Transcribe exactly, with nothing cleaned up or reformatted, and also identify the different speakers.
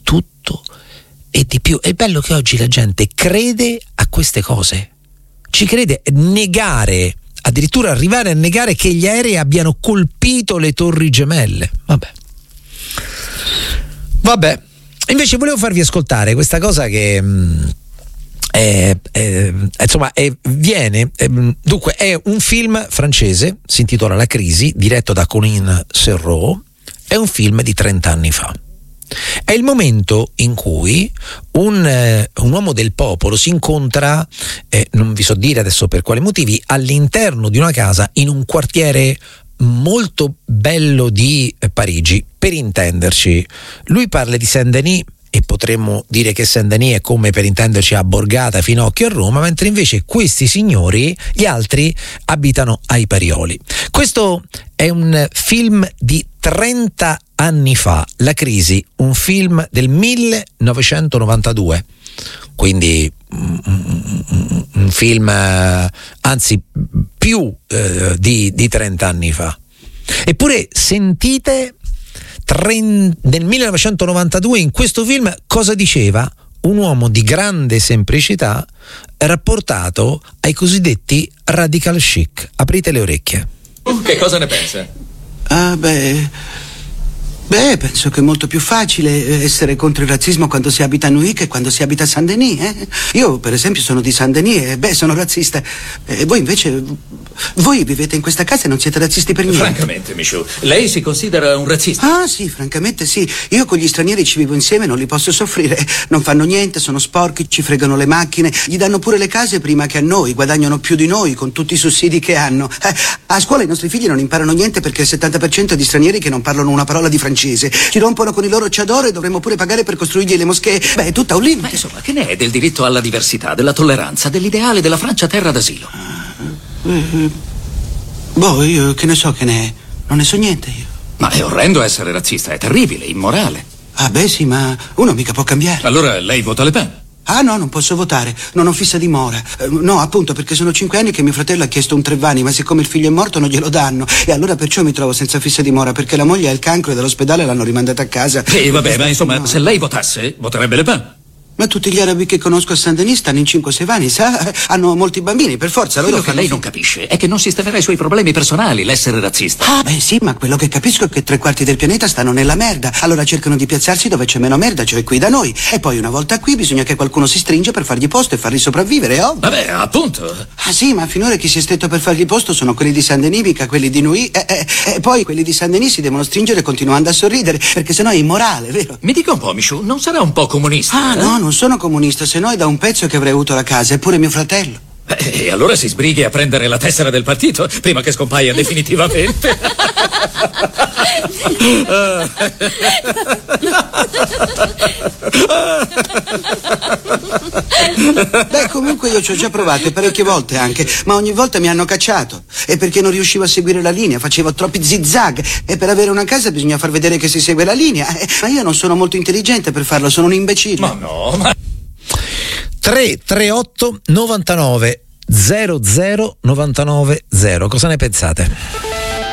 Speaker 1: tutto e di più. È bello che oggi la gente crede a queste cose, ci crede. Negare, addirittura arrivare a negare che gli aerei abbiano colpito le torri gemelle. Vabbè. Vabbè. Invece volevo farvi ascoltare questa cosa che mh, è, è, insomma è, viene è, dunque è un film francese, si intitola La crisi, diretto da Colin Serrault. È un film di trenta anni fa. È il momento in cui un, eh, un uomo del popolo si incontra, eh, non vi so dire adesso per quali motivi, all'interno di una casa in un quartiere molto bello di eh, Parigi. Per intenderci, lui parla di Saint-Denis e potremmo dire che Saint-Denis è, come per intenderci, a Borgata, Finocchio a Roma, mentre invece questi signori, gli altri, abitano ai Parioli. Questo è un film di trenta anni fa, La crisi, un film del millenovecentonovantadue, quindi un, un film anzi più eh, di, di trenta anni fa. Eppure sentite nel millenovecentonovantadue in questo film cosa diceva un uomo di grande semplicità rapportato ai cosiddetti radical chic. Aprite le orecchie.
Speaker 2: Che cosa ne pensa?
Speaker 3: Ah, beh... Beh, penso che è molto più facile essere contro il razzismo quando si abita a Neuilly che quando si abita a Saint-Denis, eh? Io, per esempio, sono di Saint-Denis e, beh, sono razzista. E voi, invece, voi vivete in questa casa e non siete razzisti per niente.
Speaker 2: Francamente, Michaud, lei si considera un razzista?
Speaker 3: Ah, sì, francamente sì. Io con gli stranieri ci vivo insieme e non li posso soffrire. Non fanno niente, sono sporchi, ci fregano le macchine, gli danno pure le case prima che a noi, guadagnano più di noi con tutti i sussidi che hanno. Eh, a scuola i nostri figli non imparano niente perché il settanta per cento è di stranieri che non parlano una parola di francese. Ci rompono con i loro ciador e dovremmo pure pagare per costruirgli le moschee. Beh, è tutta un limite.
Speaker 2: Ma insomma, che ne è del diritto alla diversità, della tolleranza, dell'ideale della Francia terra d'asilo?
Speaker 3: Uh, uh, boh, io che ne so che ne è. Non ne so niente io.
Speaker 2: Ma è orrendo essere razzista, è terribile, immorale.
Speaker 3: Ah, beh, sì, ma uno mica può cambiare.
Speaker 2: Allora lei vota Le Pen?
Speaker 3: Ah, no, non posso votare, non ho fissa dimora. Eh, no, appunto, perché sono cinque anni che mio fratello ha chiesto un Trevani, ma siccome il figlio è morto non glielo danno. E allora perciò mi trovo senza fissa dimora, perché la moglie ha il cancro e dall'ospedale l'hanno rimandata a casa.
Speaker 2: Sì, vabbè, ma insomma,
Speaker 3: no.
Speaker 2: Se lei votasse, voterebbe Le Pen.
Speaker 3: Ma tutti gli arabi che conosco a Saint-Denis stanno in cinque sei anni, sa? Hanno molti bambini, per forza.
Speaker 2: Quello
Speaker 3: Loro
Speaker 2: che lei
Speaker 3: fi-
Speaker 2: non capisce è che non sistemerà i suoi problemi personali l'essere razzista.
Speaker 3: Ah, beh sì, ma quello che capisco è che tre quarti del pianeta stanno nella merda. Allora cercano di piazzarsi dove c'è meno merda, cioè qui da noi. E poi una volta qui bisogna che qualcuno si stringe per fargli posto e farli sopravvivere, oh?
Speaker 2: Vabbè, appunto.
Speaker 3: Ah sì, ma finora chi si è stretto per fargli posto sono quelli di Saint-Denis, mica quelli di Neuilly. E eh, eh, eh, poi quelli di Saint-Denis si devono stringere continuando a sorridere, perché sennò è immorale, vero?
Speaker 2: Mi dica un po', Michaud, non sarà un po' comunista?
Speaker 3: Ah,
Speaker 2: eh?
Speaker 3: no, non sono comunista, se no è da un pezzo che avrei avuto la casa, eppure mio fratello.
Speaker 2: Eh, e allora si sbrighi a prendere la tessera del partito prima che scompaia definitivamente.
Speaker 3: Beh, comunque io ci ho già provato parecchie volte anche, ma ogni volta mi hanno cacciato. E perché non riuscivo a seguire la linea, facevo troppi zigzag. E per avere una casa bisogna far vedere che si segue la linea. Eh, ma io non sono molto intelligente per farlo, sono un imbecille.
Speaker 2: Ma no, ma...
Speaker 1: tre tre otto novantanove zero zero novantanove zero. Cosa ne pensate?